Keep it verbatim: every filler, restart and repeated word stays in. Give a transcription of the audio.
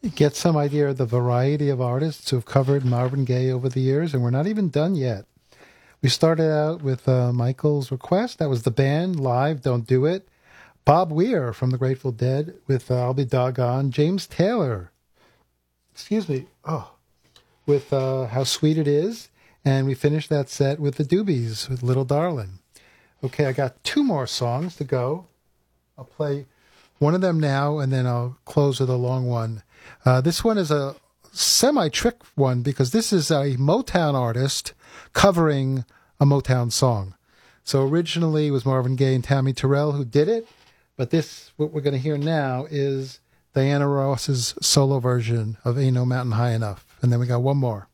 get some idea of the variety of artists who have covered Marvin Gaye over the years, and we're not even done yet. We started out with uh, Michael's request. That was the band live, Don't Do It. Bob Weir from the Grateful Dead with uh, I'll Be Doggone. James Taylor, excuse me, oh, with uh, How Sweet It Is. And we finished that set with the Doobies with Little Darlin'. Okay, I got two more songs to go. I'll play one of them now, and then I'll close with a long one. Uh, this one is a semi-trick one because this is a Motown artist covering a Motown song. So originally it was Marvin Gaye and Tammy Terrell who did it, but this, what we're going to hear now, is Diana Ross's solo version of Ain't No Mountain High Enough. And then we got one more.